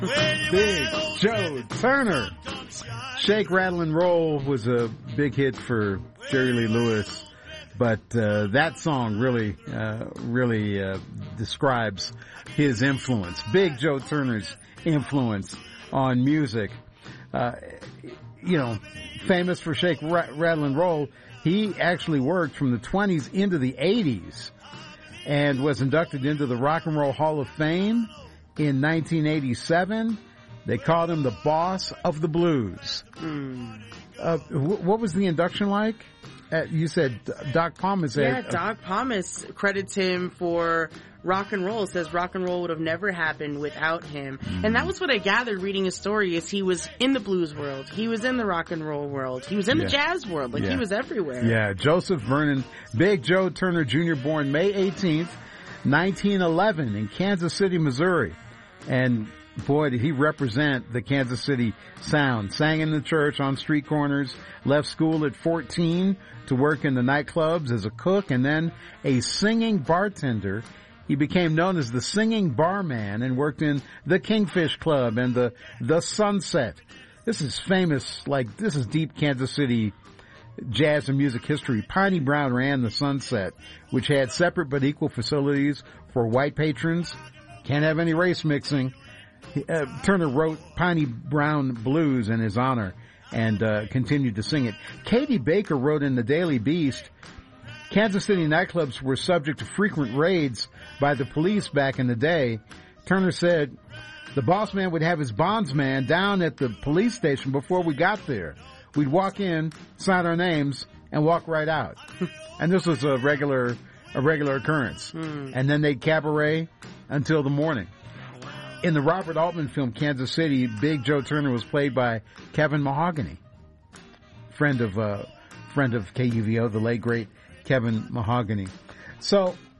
Big Joe Turner. Shake, Rattle, and Roll was a big hit for Jerry Lee Lewis, but that song really describes his influence, Big Joe Turner's influence on music. Famous for Shake, Rattle, and Roll, he actually worked from the 20s into the 80s and was inducted into the Rock and Roll Hall of Fame in 1987. They called him the boss of the blues. What was the induction like? You said Doc Pomus. Yeah, Doc Pomus credits him for rock and roll. Says rock and roll would have never happened without him. And that was what I gathered reading his story, is he was in the blues world. He was in the rock and roll world. He was in the jazz world. He was everywhere. Yeah, Joseph Vernon, Big Joe Turner Jr., born May 18th, 1911 in Kansas City, Missouri. And boy, did he represent the Kansas City sound. Sang in the church, on street corners, left school at 14 to work in the nightclubs as a cook and then a singing bartender. He became known as the Singing Barman and worked in the Kingfish Club and the Sunset. This is famous, this is deep Kansas City jazz and music history. Piney Brown ran the Sunset, which had separate but equal facilities for white patrons. Can't have any race mixing. Turner wrote Piney Brown Blues in his honor and continued to sing it. Katie Baker wrote in the Daily Beast, Kansas City nightclubs were subject to frequent raids by the police back in the day. Turner said, the boss man would have his bondsman down at the police station before we got there. We'd walk in, sign our names, and walk right out. And this was a regular occurrence. And then they'd cabaret until the morning. In the Robert Altman film Kansas City, Big Joe Turner was played by Kevin Mahogany, friend of KUVO, the late great Kevin Mahogany. So